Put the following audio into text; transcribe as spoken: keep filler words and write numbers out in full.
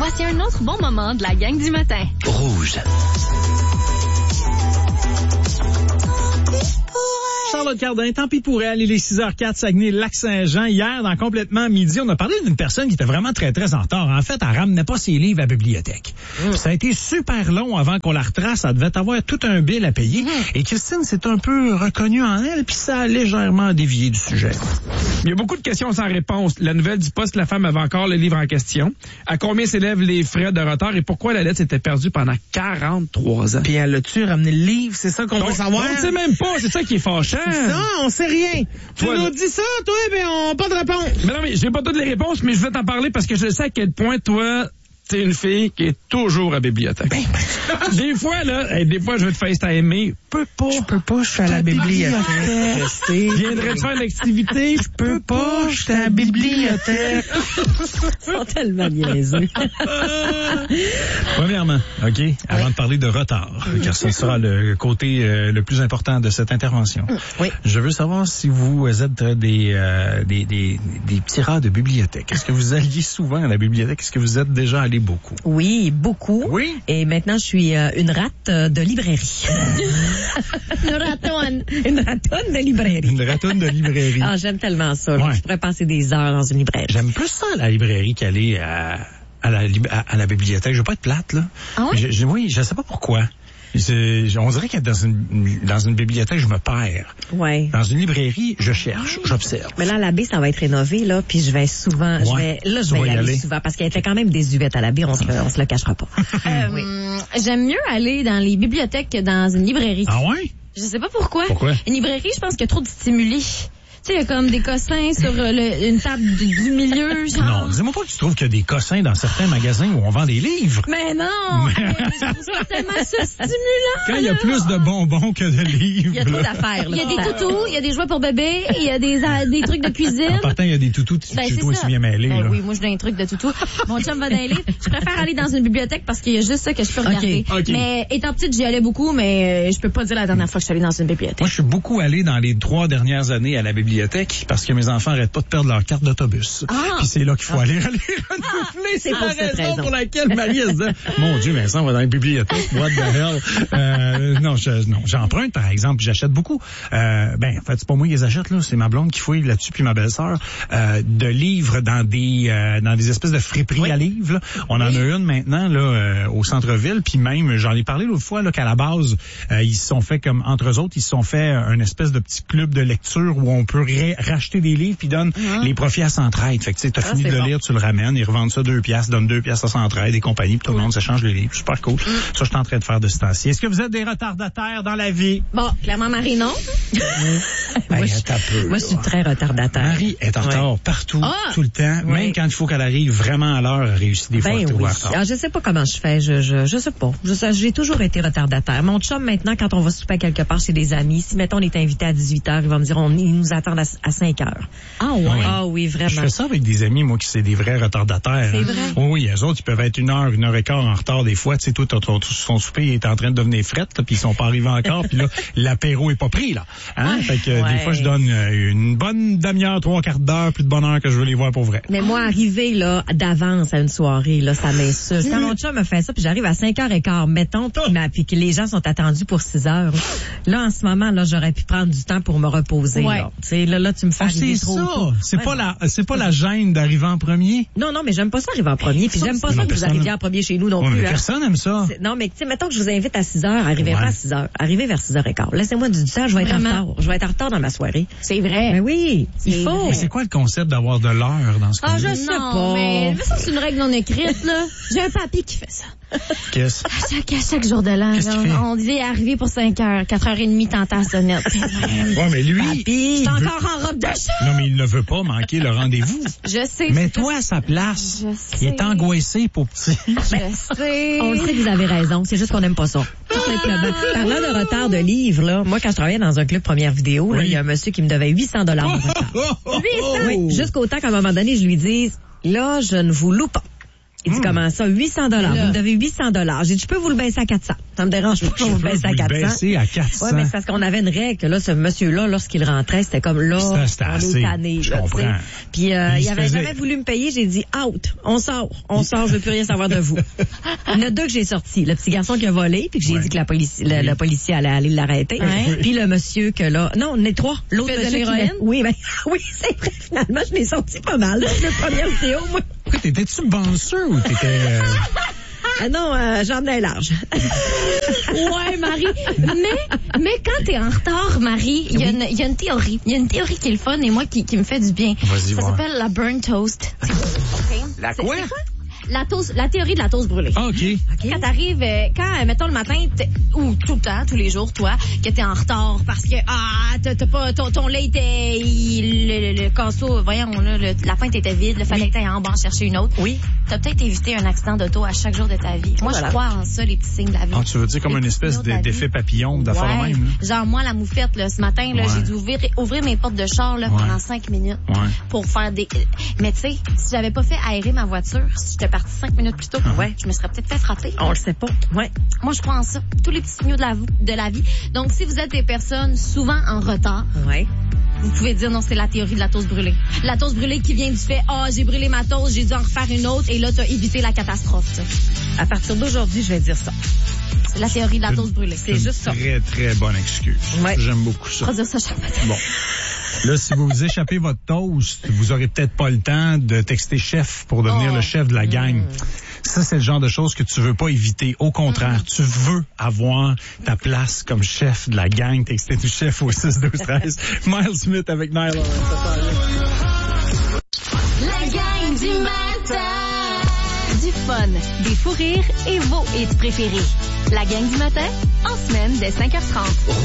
Voici un autre bon moment de la gang du matin. Rouge. Charlotte Cardin, tant pis pour elle, il est six heures quatre, Saguenay-Lac-Saint-Jean. Hier, dans Complètement Midi, on a parlé d'une personne qui était vraiment très, très en retard. En fait, elle ramenait pas ses livres à la bibliothèque. Mmh. Ça a été super long avant qu'on la retrace. Elle devait avoir tout un bill à payer. Mmh. Et Christine s'est un peu reconnue en elle, puis ça a légèrement dévié du sujet. Il y a beaucoup de questions sans réponse. La nouvelle dit pas si la femme avait encore le livre en question. À combien s'élèvent les frais de retard et pourquoi la lettre s'était perdue pendant quarante-trois ans? Puis elle a-tu ramené le livre? C'est ça qu'on donc, veut savoir? On ne sait même pas. C'est ça qui est fâchant. Ça, on sait rien. Tu toi, nous dis ça, toi, ben on pas de réponse. Mais non, mais j'ai pas toutes les réponses, mais je vais t'en parler parce que je sais à quel point, toi, t'es une fille qui est toujours à la bibliothèque. Ben, ben. Des fois, là, hey, des fois, je vais te FaceTimer. Je peux pas. Je peux pas, je suis à la bibliothèque. Viendrais-tu faire l'activité? Je peux pas, je suis à la bibliothèque. Ils sont tellement niaiseux. Premièrement, OK, avant oui. de parler de retard, car ce sera le côté euh, le plus important de cette intervention. Oui. Je veux savoir si vous êtes des, euh, des, des, des petits rats de bibliothèque. Est-ce que vous alliez souvent à la bibliothèque? Est-ce que vous êtes déjà allé beaucoup? Oui, beaucoup. Oui. Et maintenant, je suis euh, une rate euh, de librairie. Une ratonne. Une ratonne de librairie. Une ratonne de librairie. Ah, j'aime tellement ça. Ouais. Je pourrais passer des heures dans une librairie. J'aime plus ça, la librairie, qu'aller à, à, la, à, à la bibliothèque. Je veux pas être plate, là. Ah oui? Je, je, oui, je sais pas pourquoi. C'est, on dirait que dans une, dans une bibliothèque, je me perds. Ouais. Dans une librairie, je cherche, j'observe. Mais là, à la baie, ça va être rénové, là, puis je vais souvent, ouais. je vais, là, je vais y aller, aller souvent, parce qu'elle était quand même désuète à la baie, on se, on se le cachera pas. euh, oui. J'aime mieux aller dans les bibliothèques que dans une librairie. Ah ouais? Je sais pas pourquoi. Pourquoi? Une librairie, je pense qu'il y a trop de stimuli. Tu sais, il y a comme des cossins sur le, une table du, du milieu, genre. Non, dis-moi pas que tu trouves qu'il y a des cossins dans certains magasins où on vend des livres. Mais non! Mais... Je trouve ça tellement stimulant! Quand il y a plus de bonbons que de livres. Il y a trop d'affaires, là. Il y a des toutous, il y a des jouets pour bébés, il y a des, des trucs de cuisine. En partant, il y a des toutous, tu, ben, tu, toi, tu viens mêler, ben, là. Oui, moi, je donne un truc de toutou. Mon chum va dans les livres. Je préfère aller dans une bibliothèque parce qu'il y a juste ça que je peux regarder. Okay, okay. Mais étant petite, j'y allais beaucoup, mais je peux pas dire la dernière fois que je suis allée dans une bibliothèque. Moi, je suis beaucoup allé dans les trois dernières années à la bibliothèque parce que mes enfants n'arrêtent pas de perdre leur carte d'autobus. Ah. Puis c'est là qu'il faut ah. aller, aller renouveler. C'est pour la cette raison, raison pour laquelle Marie se dit, mon Dieu, mais ça, on va dans la bibliothèque. What the hell? Euh, non, je, non, j'emprunte, par exemple, puis j'achète beaucoup. Euh, ben, en fait, c'est pas moi qui les achète, là. C'est ma blonde qui fouille là-dessus, puis ma belle-sœur, euh, de livres dans des, euh, dans des espèces de friperies oui. à livres, là. On oui. en a une maintenant, là, euh, au centre-ville, puis même, j'en ai parlé l'autre fois, là, qu'à la base, euh, ils se sont fait comme, entre eux autres, ils se sont fait un espèce de petit club de lecture où on peut ré- racheter des livres puis donne mm-hmm. les profits à Centraide. Fait que tu sais, t'as ah, fini de le bon. lire, tu le ramènes, ils revendent ça deux piastres, donnent deux piastres à Centraide et compagnie, puis tout le monde s'échange les livres. Super cool. Mm. Ça, je suis en train de faire de ce temps-ci. Est-ce que vous êtes des retardataires dans la vie? Bon, clairement, Marie, non. ben, moi, je, peu, moi je suis très retardataire. Marie est en retard ouais. partout, ah, tout le temps. Ouais. Même quand il faut qu'elle arrive vraiment à l'heure, elle réussit des fois ben, à être oui. en retard. Alors, je sais pas comment je fais. Je, je, je sais pas. Je sais, j'ai toujours été retardataire. Mon chum, maintenant, quand on va souper quelque part chez des amis, si, mettons, on est invité à dix-huit heures, il va me dire, on, ils nous attendent à, à cinq heures. Ah ouais? Ah oui, vraiment. Je fais ça avec des amis, moi, qui c'est des vrais retardataires. C'est hein. vrai? Oh, oui, eux autres, ils peuvent être une heure, une heure et quart en retard des fois. Tu sais, toi, ton, ton souper est en train de devenir frette, puis ils sont pas arrivés encore, puis là, l'apéro est pas pris, là. Hein? Ouais. Fait que ouais. des fois, je donne une bonne demi-heure, trois quarts d'heure, plus de bonne heure que je veux les voir pour vrai. Mais moi, arriver, là, d'avance à une soirée, là, ça m'insulte. Quand mon chum me fait ça, puis j'arrive à cinq heures quinze, mettons, puis que les gens sont attendus pour six heures. Là, en ce moment, là, j'aurais pu prendre du temps pour me reposer, ouais. là. Tu sais, là, là, tu me fais ah, arriver c'est trop ça. tôt. C'est ouais. pas la, c'est pas la gêne d'arriver en premier. Non, non, mais j'aime pas ça arriver en premier, puis j'aime pas ça, ça que vous arriviez en premier chez nous non ouais, plus. Mais hein. personne aime ça. C'est, non, mais tu sais, mettons que je vous invite à six heures, arrivez ouais. pas à six heures, arrivez vers six heures quinze. Laissez-moi du temps, je vais être Vraiment? en retard. Je vais être en retard dans ma soirée. C'est vrai. Mais oui, il faut. Mais c'est quoi le concept d'avoir de l'heure dans ce cas-là? Ah, je sais non, pas. mais ça, c'est une règle non écrite, là. J'ai un papy qui fait ça. Qu'est-ce? À chaque, à chaque jour de l'an, là, on dit arriver pour cinq heures, quatre heures trente, tente à sonnette. Ouais, mais lui, Papy, je suis encore en robe de chambre. Non, mais il ne veut pas manquer le rendez-vous. Je sais. Mais toi, à sa place, je sais. il est angoissé pour petit. Je sais. On le sait que vous avez raison, c'est juste qu'on n'aime pas ça. Tout simplement. Parlant de retard de livres, là, moi, quand je travaillais dans un club première vidéo, là, il oui. y a un monsieur qui me devait huit cents dollars de retard. huit cents Oui, jusqu'au temps qu'à un moment donné, je lui dise, là, je ne vous loue pas. Il dit, Mmh. comment ça? huit cents dollars. Vous me devez huit cents dollars. J'ai dit, je peux vous le baisser à quatre cents. Ça me dérange pas que je vous le baisse à Vous le quatre cents. baissez à quatre cents. Oui, mais c'est parce qu'on avait une règle que là, ce monsieur-là, lorsqu'il rentrait, c'était comme là, Ça, c'était on assez. est tanné. Je là, tu sais. comprends. Puis euh, Il il se avait faisait- jamais voulu me payer. J'ai dit, out, on sort, on sort, je veux plus rien savoir de vous. Il y en a deux que j'ai sortis. Le petit garçon qui a volé, puis que j'ai Ouais. dit que la police, le, le policier allait aller l'arrêter. Ouais. Puis le monsieur que là, non, on est trois. L'autre faisait monsieur qui l'héroïne? l'a- Oui, ben, oui, c'est vrai. Finalement, je l'ai sorti pas mal. là. C'est la première vidéo, moi. Pourquoi, t'étais-tu bouncer ou t'étais... euh, Ah non, euh, j'en ai large. Ouais, Marie. Mais, mais quand t'es en retard, Marie, il y, a une- il y a une théorie. Il y a une théorie qui est le fun et moi qui, qui me fait du bien. Vas-y, Ça voir. s'appelle la burn toast. La C'est- quoi? c'est La, toast, la théorie de la toast brûlée. Ah, OK. Quand t'arrives, euh, quand, euh, mettons le matin, t'es- ou tout le temps, tous les jours, toi, que t'es en retard parce que, ah, t'as t'as pas, ton, ton lait était, il- le, le, le casseau, voyons, là, le- la pinte était vide, il fallait que t'ailles en bas en chercher une autre. Oui. T'as peut-être évité un accident d'auto à chaque jour de ta vie. Moi, Voilà. je crois en ça, les petits signes de la vie. Ah, tu veux dire comme Les une petits espèce signaux de de- la d'effet vie. papillon, d'affaire de Ouais. même, là? Genre, moi, la moufette, là, ce matin, là, Ouais. j'ai dû ouvrir, ouvrir mes portes de char, là, Ouais. pendant cinq minutes. Ouais. Pour faire des, mais tu sais, si j'avais pas fait aérer ma voiture, si j'étais partie cinq minutes plus tôt, ouais, je me serais peut-être fait frapper. On le sait pas. Ouais. Moi, je crois en ça. Tous les petits signaux de la, de la vie. Donc, si vous êtes des personnes souvent en retard, Ouais. vous pouvez dire non, c'est la théorie de la toast brûlée. La toast brûlée qui vient du fait, ah, j'ai brûlé ma toast, j'ai dû en refaire une autre, et là, t'as évité la catastrophe, tu sais. À partir d'aujourd'hui, je vais dire ça. C'est la théorie de la toast brûlée. C'est juste ça. Très, très bonne excuse. Ouais. J'aime beaucoup ça. On va dire ça chaque matin. Bon. Là, si vous vous échappez votre toast, vous aurez peut-être pas le temps de texter chef pour devenir Oh. le chef de la gang. Ça, c'est le genre de choses que tu veux pas éviter. Au contraire, tu veux avoir ta place comme chef de la gang. Texter du chef au six douze treize. Miles Smith avec Nyla. La gang du matin. Du fun, des fous rires et vos hits préférés. La gang du matin, en semaine dès cinq heures trente.